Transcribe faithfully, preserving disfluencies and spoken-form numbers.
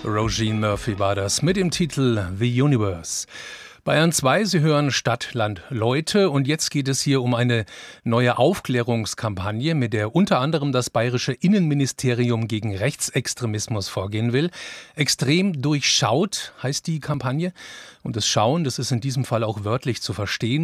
Roisin Murphy war das mit dem Titel The Universe. Bayern zwei, Sie hören Stadt, Land, Leute, und jetzt geht es hier um eine neue Aufklärungskampagne, mit der unter anderem das bayerische Innenministerium gegen Rechtsextremismus vorgehen will. Extrem durchschaut heißt die Kampagne, und das Schauen, das ist in diesem Fall auch wörtlich zu verstehen.